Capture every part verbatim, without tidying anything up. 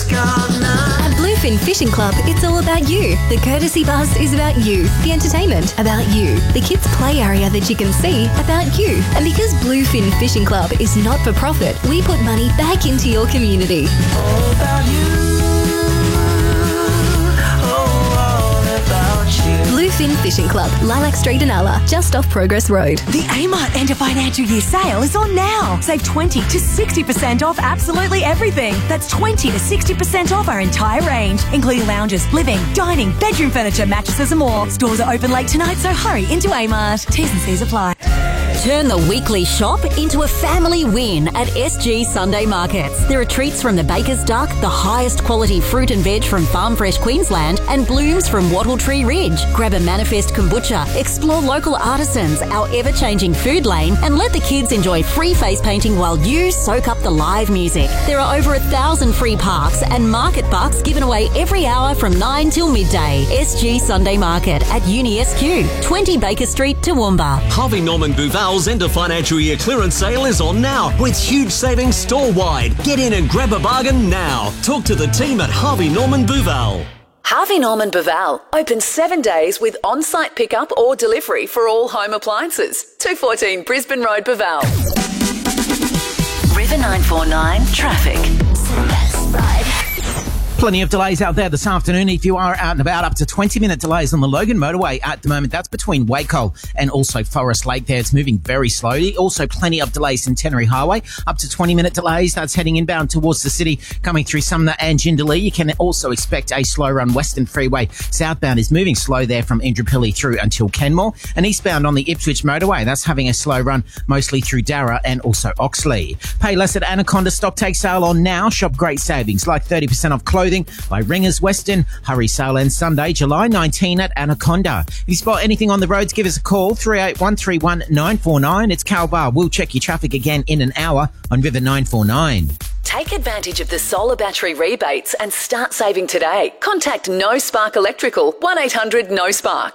At Bluefin Fishing Club, it's all about you. The courtesy bus is about you. The entertainment, about you. The kids' play area that you can see, about you. And because Bluefin Fishing Club is not for profit, we put money back into your community. All about you. Bluefin Fishing Club, Lilac Street in Alla, just off Progress Road. The Amart End of Financial Year sale is on now. Save twenty to sixty percent off absolutely everything. That's twenty to sixty percent off our entire range, including lounges, living, dining, bedroom furniture, mattresses and more. Stores are open late tonight, so hurry into Amart. T's and C's apply. Turn the weekly shop into a family win at S G Sunday Markets. There are treats from the Baker's Duck, the highest quality fruit and veg from Farm Fresh Queensland, and blooms from Wattle Tree Ridge. Grab a Manifest kombucha, explore local artisans, our ever-changing food lane, and let the kids enjoy free face painting while you soak up the live music. There are over a thousand free parks and market bucks given away every hour from nine till midday. S G Sunday Market at Uni S Q, twenty Baker Street, Toowoomba. Harvey Norman Buval's end of financial year clearance sale is on now with huge savings store-wide. Get in and grab a bargain now. Talk to the team at Harvey Norman Buval. Harvey Norman Buval, open seven days with on-site pickup or delivery for all home appliances. two fourteen Brisbane Road, Buval. River nine four nine traffic. Plenty of delays out there this afternoon. If you are out and about, up to twenty minute delays on the Logan motorway at the moment. That's between Wacol and also Forest Lake there. It's moving very slowly. Also plenty of delays in Tenery Highway. Up to twenty minute delays. That's heading inbound towards the city, coming through Sumner and Jindalee. You can also expect a slow run Western Freeway. Southbound is moving slow there from Indooroopilly through until Kenmore. And eastbound on the Ipswich motorway, that's having a slow run mostly through Darra and also Oxley. Pay less at Anaconda. Stock take sale on now. Shop great savings like thirty percent off clothing by Ringers Western. Hurry sale ends Sunday, July nineteenth at Anaconda. If you spot anything on the roads, give us a call, three eight one three one nine four nine. It's Cal Bar. We'll check your traffic again in an hour on River nine four nine. Take advantage of the solar battery rebates and start saving today. Contact No Spark Electrical, one eight hundred no spark.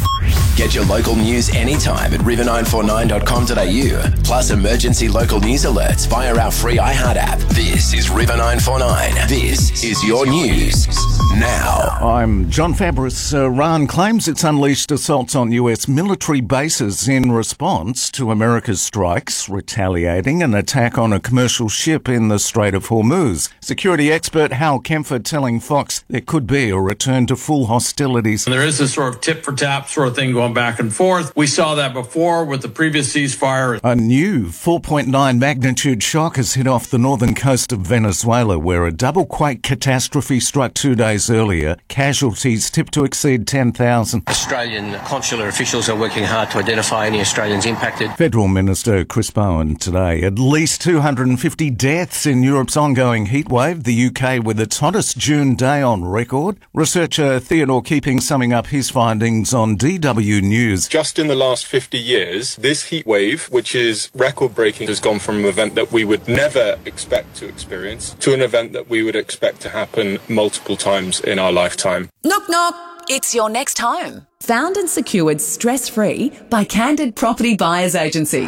Get your local news anytime at river nine four nine dot com dot a u. Plus emergency local news alerts via our free iHeart app. This is River nine four nine. This is your news now. I'm John Fabris. Iran claims it's unleashed assaults on U S military bases in response to America's strikes, retaliating an attack on a commercial ship in the Strait of Hormuz. Security expert Hal Kempfert telling Fox there could be a return to full hostilities. There is this sort of tit for tat sort of thing going back and forth. We saw that before with the previous ceasefire. A new four point nine magnitude shock has hit off the northern coast of Venezuela, where a double quake catastrophe struck two days earlier. Casualties tipped to exceed ten thousand. Australian consular officials are working hard to identify any Australians impacted. Federal Minister Chris Bowen today. At least two hundred fifty deaths in Europe's ongoing heatwave. The U K with its hottest June day on record. Researcher Theodore Keeping summing up his findings on D W News. Just in the last fifty years, this heat wave, which is record-breaking, has gone from an event that we would never expect to experience to an event that we would expect to happen multiple times in our lifetime. Knock, knock. It's your next home. Found and secured stress-free by Candid Property Buyers Agency.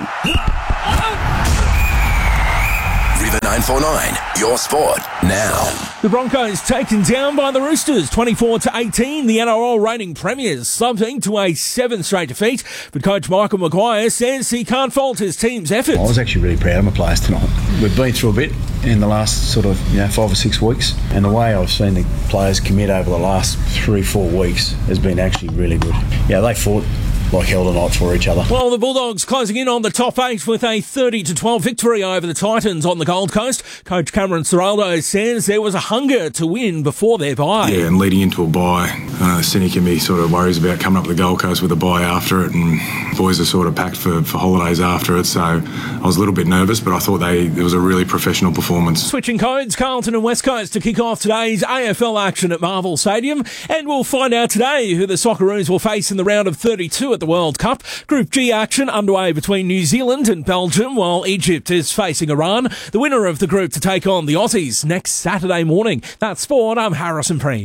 River nine four nine, your sport now. The Broncos taken down by the Roosters, twenty-four to eighteen. The N R L reigning premiers slumping to a seven straight defeat. But coach Michael Maguire says he can't fault his team's effort. I was actually really proud of my players tonight. We've been through a bit in the last sort of you know five or six weeks, and the way I've seen the players commit over the last three, four weeks has been actually really good. Yeah, they fought like hell tonight for each other. Well, the Bulldogs closing in on the top eight with a thirty to twelve victory over the Titans on the Gold Coast. Coach Cameron Ciraldo says there was a hunger to win before their bye. Yeah, and leading into a bye, uh, Cindy can be sort of worries about coming up the Gold Coast with a bye after it, and boys are sort of packed for, for holidays after it, so I was a little bit nervous, but I thought they it was a really professional performance. Switching codes, Carlton and West Coast to kick off today's A F L action at Marvel Stadium, and we'll find out today who the Socceroos will face in the round of thirty-two at the World Cup. Group G action underway between New Zealand and Belgium, while Egypt is facing Iran. The winner of the group to take on the Aussies next Saturday morning. That's sport. I'm Harrison Preece.